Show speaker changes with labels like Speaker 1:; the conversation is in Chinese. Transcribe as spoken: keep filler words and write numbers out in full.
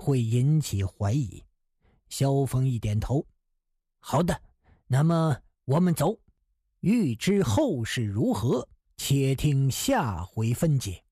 Speaker 1: 会引起怀疑。萧峰一点头，好的，那么我们走。欲知后事如何，且听下回分解。